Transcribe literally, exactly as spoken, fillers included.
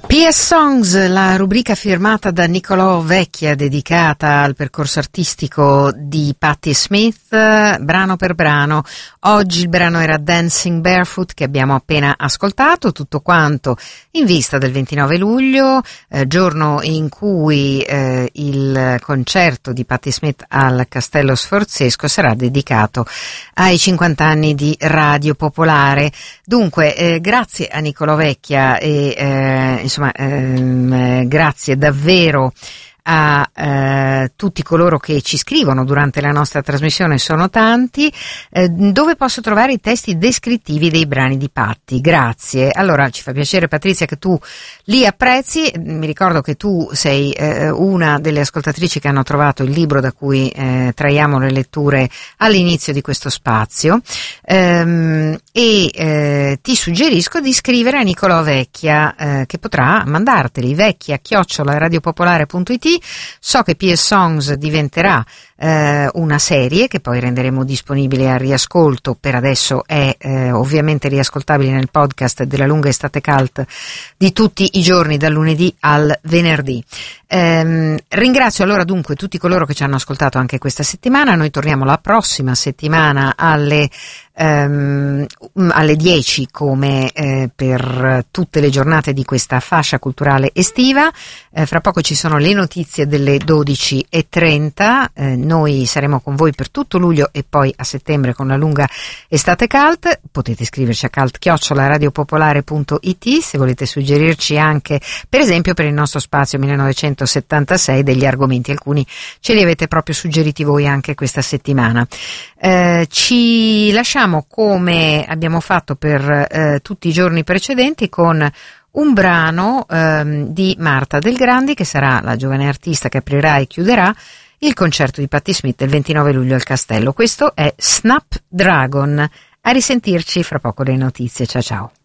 P S Songs, la rubrica firmata da Nicolò Vecchia dedicata al percorso artistico di Patti Smith, brano per brano. Oggi il brano era Dancing Barefoot, che abbiamo appena ascoltato, tutto quanto in vista del ventinove luglio, eh, giorno in cui eh, il concerto di Patti Smith al Castello Sforzesco sarà dedicato ai cinquanta anni di Radio Popolare. Dunque, eh, grazie a Nicolò Vecchia e eh, insomma ehm, grazie davvero a eh, tutti coloro che ci scrivono durante la nostra trasmissione, sono tanti. Eh, dove posso trovare i testi descrittivi dei brani di Patti? Grazie. Allora, ci fa piacere, Patrizia, che tu li apprezzi. Mi ricordo che tu sei eh, una delle ascoltatrici che hanno trovato il libro da cui eh, traiamo le letture all'inizio di questo spazio, ehm, e eh, ti suggerisco di scrivere a Nicolò Vecchia, eh, che potrà mandarteli, vecchia chiocciola radiopopolare punto it. So che P S Songs diventerà eh, una serie che poi renderemo disponibile al riascolto. Per adesso è eh, ovviamente riascoltabile nel podcast della lunga estate cult di tutti i giorni dal lunedì al venerdì. Ehm, ringrazio allora dunque tutti coloro che ci hanno ascoltato anche questa settimana. Noi torniamo la prossima settimana alle Um, alle dieci come eh, per tutte le giornate di questa fascia culturale estiva. Eh, fra poco ci sono le notizie delle dodici e trenta. Eh, noi saremo con voi per tutto luglio e poi a settembre con la lunga estate cult. Potete scriverci a cult chiocciola radiopopolare punto it se volete suggerirci anche, per esempio, per il nostro spazio millenovecentosettantasei degli argomenti. Alcuni ce li avete proprio suggeriti voi anche questa settimana. Eh, ci lasciamo come abbiamo fatto per eh, tutti i giorni precedenti con un brano ehm, di Marta Del Grandi, che sarà la giovane artista che aprirà e chiuderà il concerto di Patti Smith il ventinove luglio al Castello. Questo è Snapdragon. A risentirci fra poco le notizie. Ciao ciao.